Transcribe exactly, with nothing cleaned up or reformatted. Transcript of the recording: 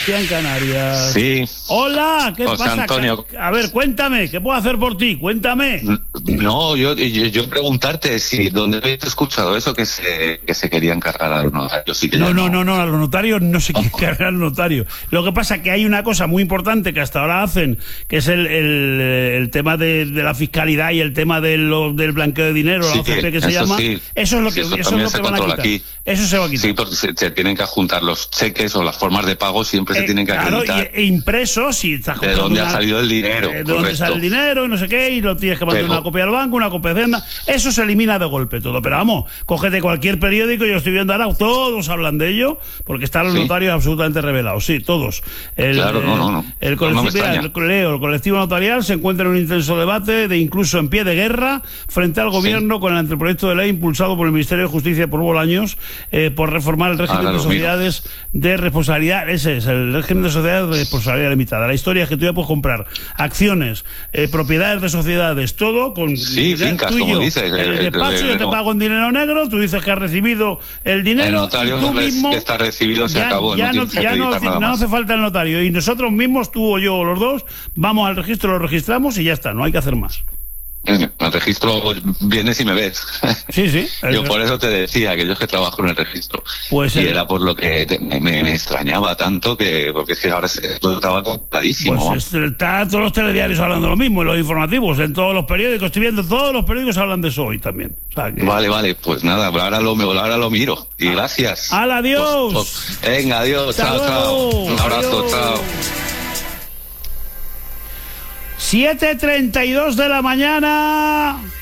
En Canarias. Sí. Hola, ¿qué José pasa? Antonio. A ver, cuéntame, ¿qué puedo hacer por ti? Cuéntame. No, yo, yo, yo preguntarte si donde habéis escuchado eso que se que se querían cargar a los notarios. Sí que No, no, no, no, no, a los notarios no se quiere cargar a los notarios. Lo que pasa es que hay una cosa muy importante que hasta ahora hacen, que es el, el, el tema de, de la fiscalidad y el tema de lo, del blanqueo de dinero, sí, la O C P que se eso llama. Sí. Eso es lo que, sí, eso eso es lo se que van a quitar. Aquí. Eso se va a quitar. Sí, porque se, se tienen que juntar los cheques o las formas de pago, siempre Eh, se tienen que claro, acreditar. y, e impresos, si estás ¿De dónde ha salido el dinero? Eh, de dónde sale el dinero y no sé qué, y lo tienes que mandar Pero, una copia al banco, una copia de Hacienda. Eso se elimina de golpe todo. Pero vamos, cógete cualquier periódico, yo estoy viendo ahora, todos hablan de ello, porque están los ¿sí? notarios absolutamente revelados. Sí, todos. El, claro, no, no, no. El no, colectivo, no el, Leo, el colectivo notarial se encuentra en un intenso debate, de incluso en pie de guerra, frente al gobierno, sí, con el anteproyecto de ley impulsado por el Ministerio de Justicia por Bolaños, eh, por reformar el régimen Ahora de sociedades miro. de responsabilidad. Ese es el régimen de sociedades de responsabilidad limitada. La historia es que tú ya puedes comprar acciones, eh, propiedades de sociedades, todo con sí, fincas, tuyo, como dices. El, el despacho, el, el, yo te no. pago en dinero negro, tú dices que has recibido el dinero. El notario y tú mismo, que está recibido se ya, acabó. Ya no, no, ya no, no hace falta el notario. Y nosotros mismos, tú o yo o los dos, vamos al registro, lo registramos y ya está, no hay que hacer más. El registro vienes y me ves. Sí, sí. Yo por eso te decía que yo es que trabajo en el registro. Pues y el... era por lo que te, me, me extrañaba tanto, que porque es que ahora todo estaba complicadísimo. Pues está todos los telediarios hablando lo mismo, en los informativos, en todos los periódicos. Estoy viendo, todos los periódicos hablan de eso hoy también. O sea que... Vale, vale, pues nada, ahora lo, ahora lo miro. Y gracias. ¡Hala, adiós! Pues, pues, venga, adiós, chao, luego. chao. Un abrazo, adiós. Chao. siete treinta y dos de la mañana.